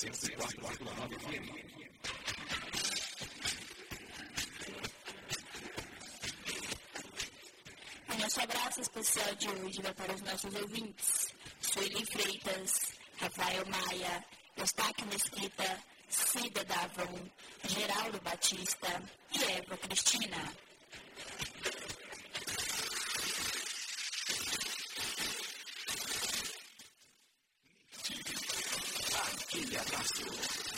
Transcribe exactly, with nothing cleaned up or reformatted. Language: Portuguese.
cento e quatro vírgula nove F M. O nosso abraço especial de hoje vai para os nossos ouvintes. Sueli Freitas, Rafael Maia, Eustáquio Mesquita, Cida Davon, Geraldo Batista e Eva Cristina. Aquele abraço.